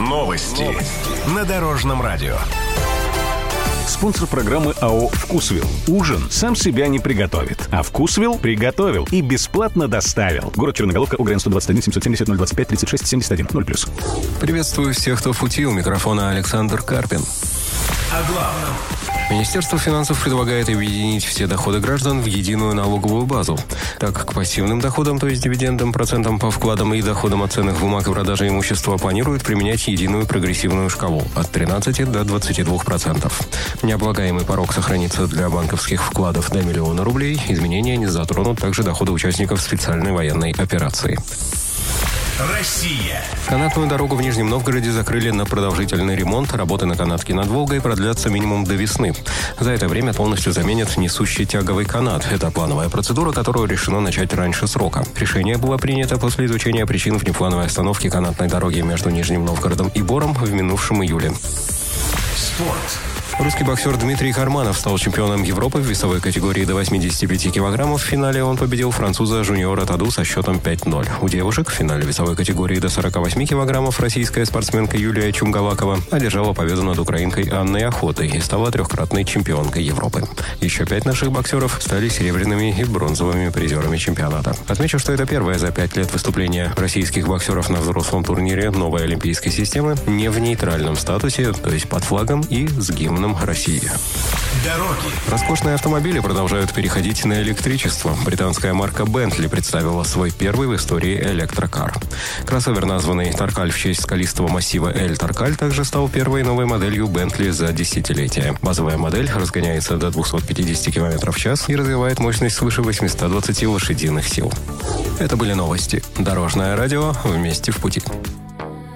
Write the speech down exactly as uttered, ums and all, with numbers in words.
Новости на Дорожном радио. Спонсор программы АО «Вкусвилл». Ужин сам себя не приготовит, а «Вкусвилл» приготовил и бесплатно доставил. Город Черноголовка, УГРН сто двадцать один семьсот семьдесят ноль двадцать пять тридцать шесть семьдесят один ноль плюс. Приветствую всех, кто в пути. У микрофона Александр Карпин. О главном. Министерство финансов предлагает объединить все доходы граждан в единую налоговую базу. Так, к пассивным доходам, то есть дивидендам, процентам по вкладам и доходам от ценных бумаг и продажи имущества, планируют применять единую прогрессивную шкалу от тринадцати до двадцати двух процентов. Необлагаемый порог сохранится для банковских вкладов до миллиона рублей. Изменения не затронут также доходы участников специальной военной операции. Россия. Канатную дорогу в Нижнем Новгороде закрыли на продолжительный ремонт. Работы на канатке над Волгой продлятся минимум до весны. За это время полностью заменят несущий тяговый канат. Это плановая процедура, которую решено начать раньше срока. Решение было принято после изучения причин внеплановой остановки канатной дороги между Нижним Новгородом и Бором в минувшем июле. Спорт. Русский боксер Дмитрий Карманов стал чемпионом Европы в весовой категории до восьмидесяти пяти килограммов. В финале он победил француза Жуниора Таду со счетом пять ноль. У девушек в финале весовой категории до сорока восьми килограммов российская спортсменка Юлия Чумгалакова одержала победу над украинкой Анной Охотой и стала трехкратной чемпионкой Европы. Еще пять наших боксеров стали серебряными и бронзовыми призерами чемпионата. Отмечу, что это первое за пять лет выступление российских боксеров на взрослом турнире новой олимпийской системы не в нейтральном статусе, то есть под флагом и с гимном России. Дороги. Роскошные автомобили продолжают переходить на электричество. Британская марка Bentley представила свой первый в истории электрокар. Кроссовер, названный Таркаль в честь скалистого массива Эль Таркаль, также стал первой новой моделью Bentley за десятилетие. Базовая модель разгоняется до двухсот пятидесяти километров в час и развивает мощность свыше восьмисот двадцати лошадиных сил. Это были новости. Дорожное радио. Вместе в пути.